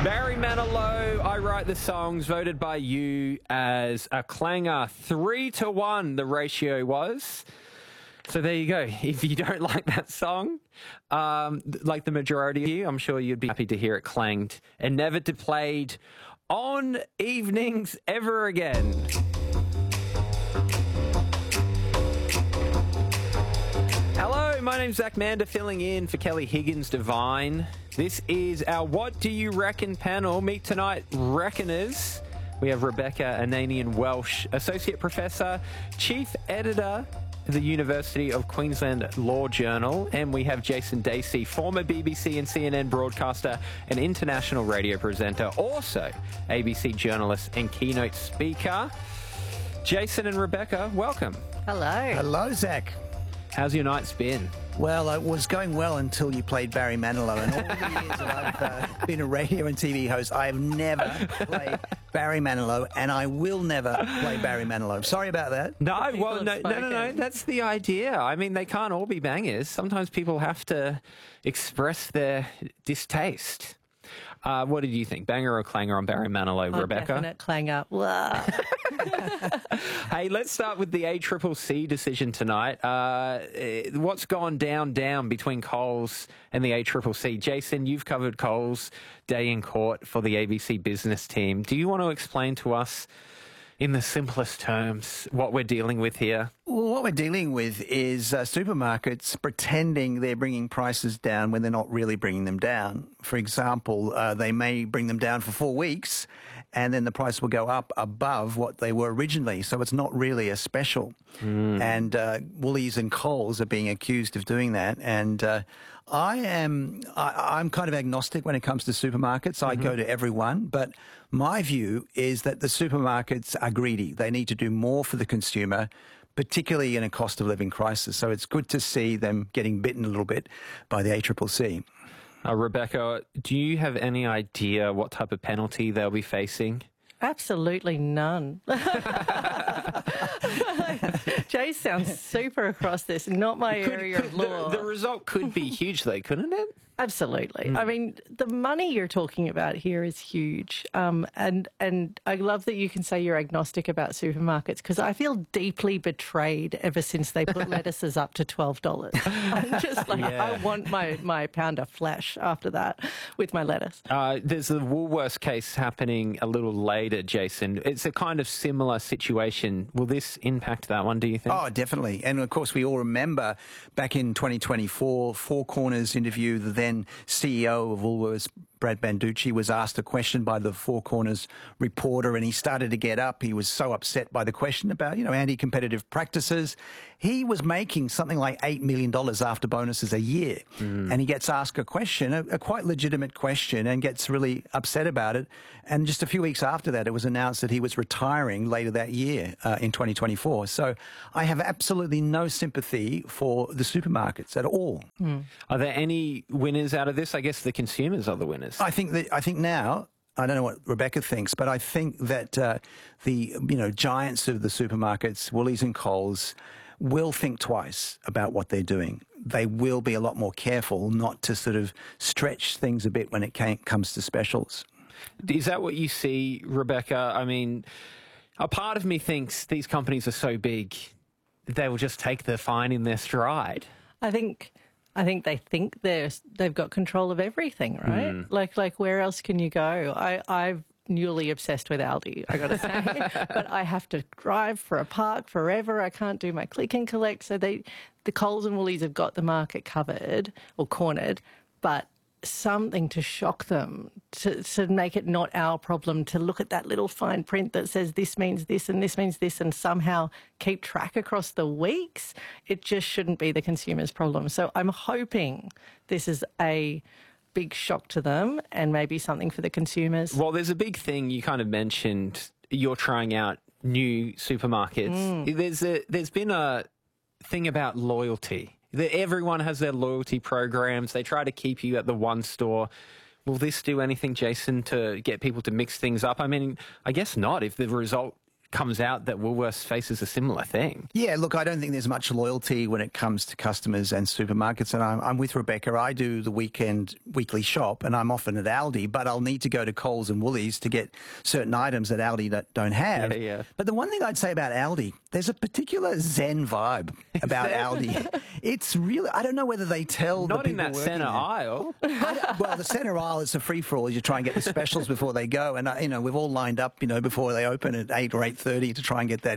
Barry Manilow, I Write the Songs, voted by you as a clanger. 3-1 the ratio was. So there you go. If you don't like that song, like the majority of you, I'm sure you'd be happy to hear it clanged and never to played on evenings ever again. Hello, my name's Zach Mander, filling in for Kelly Higgins-Devine. This is our What Do You Reckon panel. Meet tonight, Reckoners. We have Rebecca Ananian-Welsh, Associate Professor, Chief Editor of the University of Queensland Law Journal. And we have Jason Dacey, former BBC and CNN broadcaster and international radio presenter, also ABC journalist and keynote speaker. Jason and Rebecca, welcome. Hello. Hello, Zach. How's your nights been? Well, it was going well until you played Barry Manilow. And all the years that I've been a radio and TV host, I have never played Barry Manilow, and I will never play Barry Manilow. Sorry about that. No. That's the idea. I mean, they can't all be bangers. Sometimes people have to express their distaste. What did you think? Banger or clanger on Barry Manilow, Rebecca? Definite clanger. Hey, let's start with the ACCC decision tonight. What's gone down between Coles and the ACCC? Jason, you've covered Coles Day in Court for the ABC Business team. Do you want to explain to us, in the simplest terms, what we're dealing with here? Well, what we're dealing with is supermarkets pretending they're bringing prices down when they're not really bringing them down. For example, they may bring them down for 4 weeks, and then the price will go up above what they were originally. So it's not really a special. And Woolies and Coles are being accused of doing that. And I'm kind of agnostic when it comes to supermarkets. I go to everyone, but my view is that the supermarkets are greedy. They need to do more for the consumer, particularly in a cost of living crisis. So it's good to see them getting bitten a little bit by the ACCC. Rebecca, do you have any idea what type of penalty they'll be facing? Absolutely none. Jay sounds super across this. Not my area of law. The result could be huge, though, couldn't it? Absolutely. I mean, the money you're talking about here is huge. And I love that you can say you're agnostic about supermarkets, because I feel deeply betrayed ever since they put lettuces up to $12. I'm just like, I want my pound of flesh after that with my lettuce. There's the Woolworths case happening a little later, Jason. It's a kind of similar situation. Will this impact that one, do you think? Oh, definitely. And of course, we all remember back in 2024, Four Corners interview, the then CEO of Woolworths, Brad Banducci, was asked a question by the Four Corners reporter, and he started to get up. He was so upset by the question about, anti-competitive practices. He was making something like $8 million after bonuses a year. And he gets asked a question, a quite legitimate question, and gets really upset about it. And just a few weeks after that, it was announced that he was retiring later that year in 2024. So I have absolutely no sympathy for the supermarkets at all. Are there any winners out of this? I guess the consumers are the winners. I think now, I don't know what Rebecca thinks, but I think that the giants of the supermarkets, Woolies and Coles, will think twice about what they're doing. They will be a lot more careful not to sort of stretch things a bit when it comes to specials. Is that what you see, Rebecca? I mean, a part of me thinks these companies are so big, they will just take the fine in their stride. I think they think they've got control of everything, right? Like where else can you go? I've newly obsessed with Aldi, I got to say, but I have to drive for a park forever. I can't do my click and collect. So the Coles and Woolies have got the market covered or cornered, but something to shock them, to make it not our problem, to look at that little fine print that says this means this and this means this, and somehow keep track across the weeks. It just shouldn't be the consumer's problem. So I'm hoping this is a big shock to them and maybe something for the consumers. Well, there's a big thing you kind of mentioned. You're trying out new supermarkets. There's been a thing about loyalty. Everyone has their loyalty programs. They try to keep you at the one store. Will this do anything, Jason, to get people to mix things up? I mean, I guess not. If the result comes out that Woolworths faces a similar thing. Yeah, look, I don't think there's much loyalty when it comes to customers and supermarkets. And I'm with Rebecca. I do the weekly shop, and I'm often at Aldi, but I'll need to go to Coles and Woolies to get certain items that Aldi don't have. Yeah. But the one thing I'd say about Aldi, there's a particular Zen vibe about Aldi. It's really, I don't know whether they tell the Not people in that working centre there. aisle. Well, the centre aisle is a free-for-all. You try and get the specials before they go. And, we've all lined up, before they open at 8 or 8:30 to try and get that,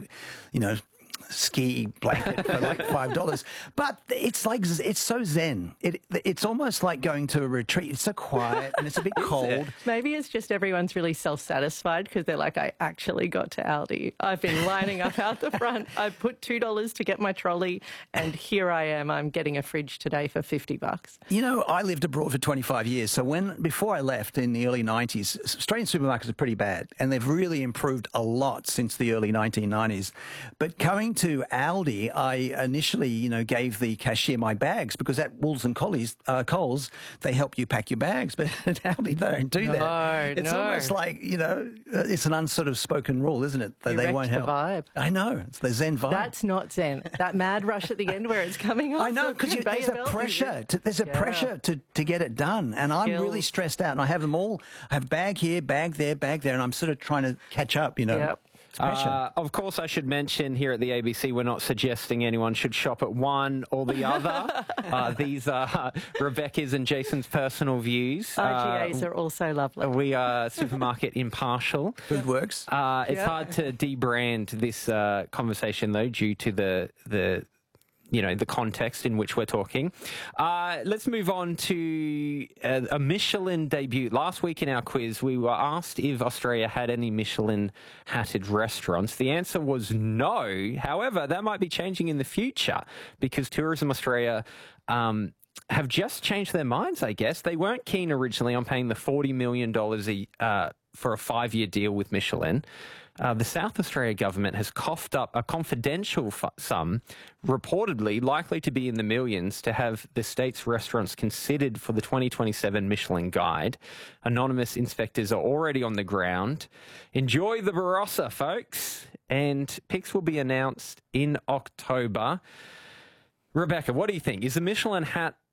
ski blanket for like $5. But it's so zen. It's almost like going to a retreat. It's so quiet and it's a bit cold. Maybe it's just everyone's really self-satisfied because they're like, I actually got to Aldi. I've been lining up out the front. I put $2 to get my trolley, and here I am. I'm getting a fridge today for $50. I lived abroad for 25 years. So before I left in the early 90s, Australian supermarkets are pretty bad, and they've really improved a lot since the early 1990s. But coming to Aldi, I initially, gave the cashier my bags, because at Woolworths and Coles, they help you pack your bags. But at Aldi, they don't do that. It's almost like, it's an unsort of spoken rule, isn't it? That they won't help. The vibe. I know. It's the Zen vibe. That's not Zen. That mad rush at the end where it's coming off. I know, because there's a pressure. There's a pressure to get it done. And I'm really stressed out. And I have them all. I have bag here, bag there, and I'm sort of trying to catch up, Yep. Of course, I should mention here at the ABC, we're not suggesting anyone should shop at one or the other. These are Rebecca's and Jason's personal views. RGAs are also lovely. We are supermarket impartial. Good works. It's hard to debrand this conversation, though, due to the context in which we're talking. Let's move on to a Michelin debut. Last week in our quiz, we were asked if Australia had any Michelin-hatted restaurants. The answer was no. However, that might be changing in the future, because Tourism Australia have just changed their minds, I guess. They weren't keen originally on paying the $40 million for a 5-year deal with Michelin. The South Australia government has coughed up a confidential sum, reportedly likely to be in the millions, to have the state's restaurants considered for the 2027 Michelin Guide. Anonymous inspectors are already on the ground. Enjoy the Barossa, folks. And picks will be announced in October. Rebecca, what do you think? Is the Michelin hat